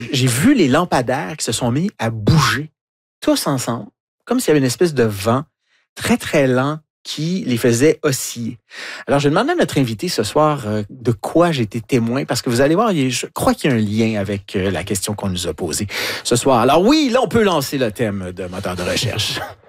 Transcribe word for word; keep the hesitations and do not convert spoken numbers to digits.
j'ai vu les lampadaires qui se sont mis à bouger, tous ensemble, comme s'il y avait une espèce de vent très, très lent qui les faisait osciller. Alors, je demande à notre invité ce soir euh, de quoi j'ai été témoin, parce que vous allez voir, je crois qu'il y a un lien avec euh, la question qu'on nous a posée ce soir. Alors oui, là, on peut lancer le thème de moteur de recherche.